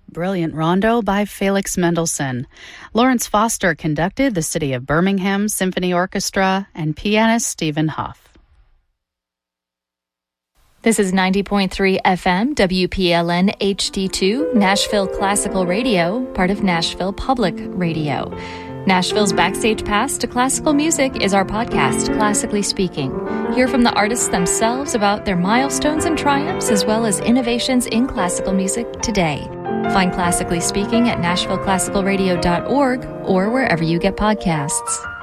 Brilliant Rondo by Felix Mendelssohn. Lawrence Foster conducted the City of Birmingham Symphony Orchestra and pianist Stephen Huff. This is 90.3 FM, WPLN HD2, Nashville Classical Radio, part of Nashville Public Radio. Nashville's Backstage Pass to Classical Music is our podcast, Classically Speaking. Hear from the artists themselves about their milestones and triumphs, as well as innovations in classical music today. Find Classically Speaking at NashvilleClassicalRadio.org or wherever you get podcasts.